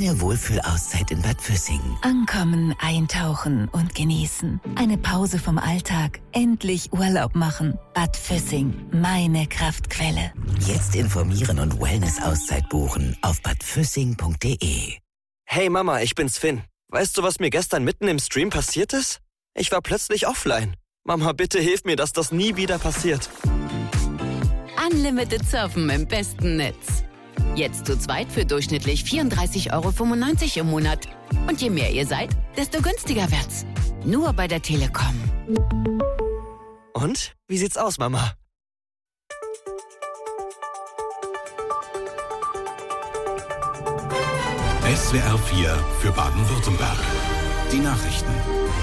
Deine Wohlfühlauszeit in Bad Füssing. Ankommen, eintauchen und genießen. Eine Pause vom Alltag. Endlich Urlaub machen. Bad Füssing, meine Kraftquelle. Jetzt informieren und Wellness-Auszeit buchen auf badfüssing.de. Hey Mama, ich bin's Finn. Weißt du, was mir gestern mitten im Stream passiert ist? Ich war plötzlich offline. Mama, bitte hilf mir, dass das nie wieder passiert. Unlimited Surfen im besten Netz. Jetzt zu zweit für durchschnittlich 34,95 € im Monat. Und je mehr ihr seid, desto günstiger wird's. Nur bei der Telekom. Und? Wie sieht's aus, Mama? SWR 4 für Baden-Württemberg. Die Nachrichten.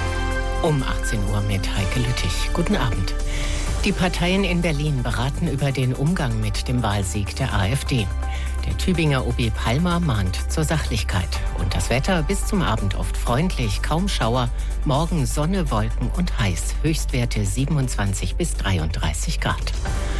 Um 18 Uhr mit Heike Lüttich. Guten Abend. Die Parteien in Berlin beraten über den Umgang mit dem Wahlsieg der AfD. Der Tübinger OB Palmer mahnt zur Sachlichkeit. Und das Wetter bis zum Abend oft freundlich, kaum Schauer. Morgen Sonne, Wolken und heiß. Höchstwerte 27 bis 33 Grad.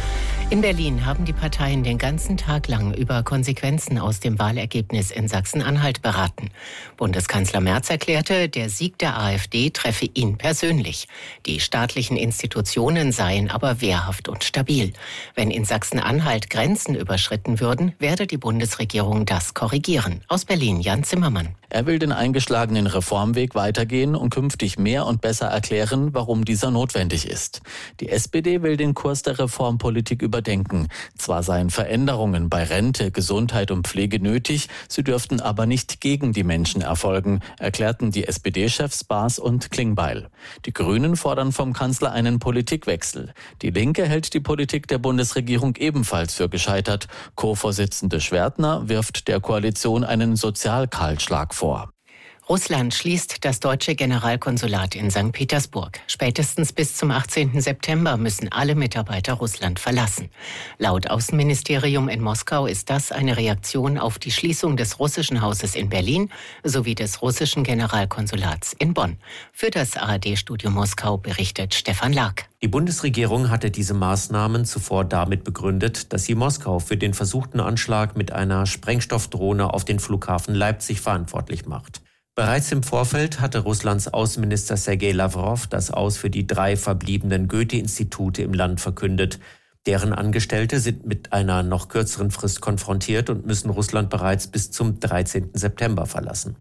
In Berlin haben die Parteien den ganzen Tag lang über Konsequenzen aus dem Wahlergebnis in Sachsen-Anhalt beraten. Bundeskanzler Merz erklärte, der Sieg der AfD treffe ihn persönlich. Die staatlichen Institutionen seien aber wehrhaft und stabil. Wenn in Sachsen-Anhalt Grenzen überschritten würden, werde die Bundesregierung das korrigieren. Aus Berlin, Jan Zimmermann. Er will den eingeschlagenen Reformweg weitergehen und künftig mehr und besser erklären, warum dieser notwendig ist. Die SPD will den Kurs der Reformpolitik überdenken. Zwar seien Veränderungen bei Rente, Gesundheit und Pflege nötig, sie dürften aber nicht gegen die Menschen erfolgen, erklärten die SPD-Chefs Baas und Klingbeil. Die Grünen fordern vom Kanzler einen Politikwechsel. Die Linke hält die Politik der Bundesregierung ebenfalls für gescheitert. Co-Vorsitzende Schwertner wirft der Koalition einen Sozialkahlschlag vor. Russland schließt das deutsche Generalkonsulat in St. Petersburg. Spätestens bis zum 18. September müssen alle Mitarbeiter Russland verlassen. Laut Außenministerium in Moskau ist das eine Reaktion auf die Schließung des russischen Hauses in Berlin sowie des russischen Generalkonsulats in Bonn. Für das ARD-Studio Moskau berichtet Stefan Lark. Die Bundesregierung hatte diese Maßnahmen zuvor damit begründet, dass sie Moskau für den versuchten Anschlag mit einer Sprengstoffdrohne auf den Flughafen Leipzig verantwortlich macht. Bereits im Vorfeld hatte Russlands Außenminister Sergei Lavrov das Aus für die 3 verbliebenen Goethe-Institute im Land verkündet. Deren Angestellte sind mit einer noch kürzeren Frist konfrontiert und müssen Russland bereits bis zum 13. September verlassen.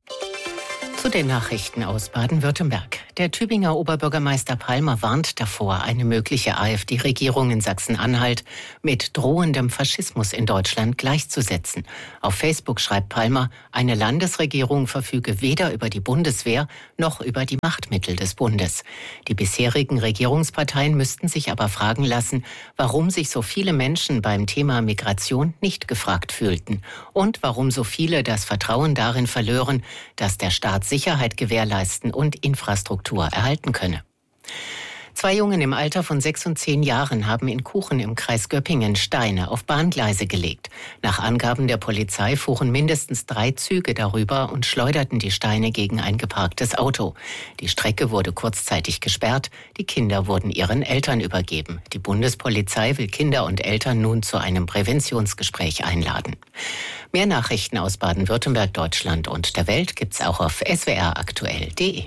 Zu den Nachrichten aus Baden-Württemberg. Der Tübinger Oberbürgermeister Palmer warnt davor, eine mögliche AfD-Regierung in Sachsen-Anhalt mit drohendem Faschismus in Deutschland gleichzusetzen. Auf Facebook schreibt Palmer, eine Landesregierung verfüge weder über die Bundeswehr noch über die Machtmittel des Bundes. Die bisherigen Regierungsparteien müssten sich aber fragen lassen, warum sich so viele Menschen beim Thema Migration nicht gefragt fühlten und warum so viele das Vertrauen darin verlören, dass der Staat Sicherheit gewährleisten und Infrastruktur erhalten könne. 2 Jungen im Alter von 6 und 10 Jahren haben in Kuchen im Kreis Göppingen Steine auf Bahngleise gelegt. Nach Angaben der Polizei fuhren mindestens 3 Züge darüber und schleuderten die Steine gegen ein geparktes Auto. Die Strecke wurde kurzzeitig gesperrt, die Kinder wurden ihren Eltern übergeben. Die Bundespolizei will Kinder und Eltern nun zu einem Präventionsgespräch einladen. Mehr Nachrichten aus Baden-Württemberg, Deutschland und der Welt gibt's auch auf swraktuell.de.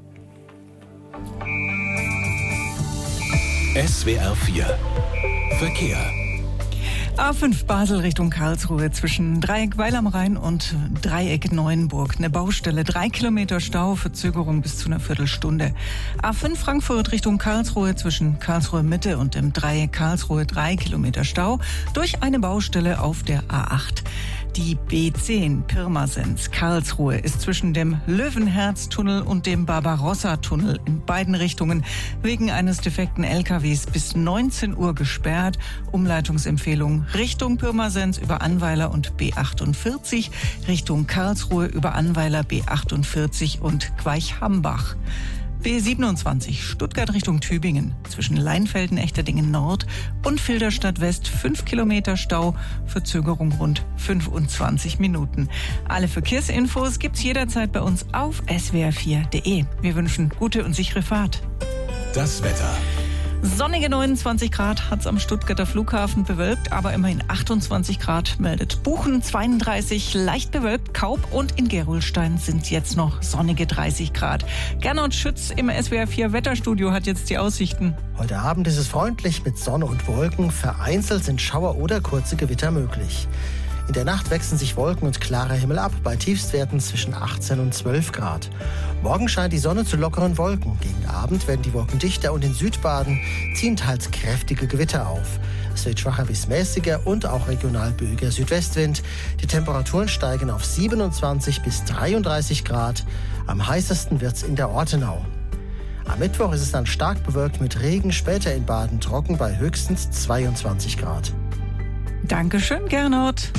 SWR 4 Verkehr. A5 Basel Richtung Karlsruhe zwischen Dreieck Weil am Rhein und Dreieck Neuenburg. Eine Baustelle, 3 Kilometer Stau, Verzögerung bis zu einer Viertelstunde. A5 Frankfurt Richtung Karlsruhe zwischen Karlsruhe Mitte und dem Dreieck Karlsruhe 3 Kilometer Stau durch eine Baustelle auf der A8. Die B10 Pirmasens Karlsruhe ist zwischen dem Löwenherz-Tunnel und dem Barbarossa-Tunnel in beiden Richtungen wegen eines defekten LKWs bis 19 Uhr gesperrt. Umleitungsempfehlung Richtung Pirmasens über Annweiler und B48, Richtung Karlsruhe über Annweiler B48 und Queich-Hambach. B27 Stuttgart Richtung Tübingen zwischen Leinfelden, Echterdingen Nord und Filderstadt West 5 Kilometer Stau, Verzögerung rund 25 Minuten. Alle Verkehrsinfos gibt's jederzeit bei uns auf swr4.de. Wir wünschen gute und sichere Fahrt. Das Wetter. Sonnige 29 Grad hat es am Stuttgarter Flughafen, bewölkt, aber immerhin 28 Grad meldet Buchen, 32 leicht bewölkt Kaub und in Gerolstein sind jetzt noch sonnige 30 Grad. Gernot Schütz im SWR 4 Wetterstudio hat jetzt die Aussichten. Heute Abend ist es freundlich mit Sonne und Wolken. Vereinzelt sind Schauer oder kurze Gewitter möglich. In der Nacht wechseln sich Wolken und klarer Himmel ab, bei Tiefstwerten zwischen 18 und 12 Grad. Morgen scheint die Sonne zu lockeren Wolken. Gegen Abend werden die Wolken dichter und in Südbaden ziehen teils kräftige Gewitter auf. Es wird schwacher bis mäßiger und auch regional böiger Südwestwind. Die Temperaturen steigen auf 27 bis 33 Grad. Am heißesten wird's in der Ortenau. Am Mittwoch ist es dann stark bewölkt mit Regen, später in Baden trocken bei höchstens 22 Grad. Dankeschön, Gernot.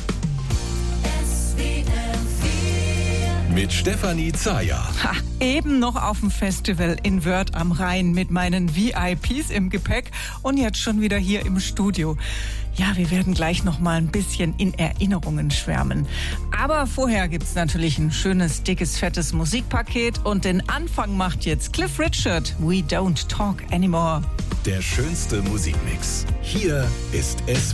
Mit Stefanie Zayer. Eben noch auf dem Festival in Wörth am Rhein mit meinen VIPs im Gepäck und jetzt schon wieder hier im Studio. Ja, wir werden gleich noch mal ein bisschen in Erinnerungen schwärmen. Aber vorher gibt's natürlich ein schönes, dickes, fettes Musikpaket und den Anfang macht jetzt Cliff Richard, We Don't Talk Anymore. Der schönste Musikmix. Hier ist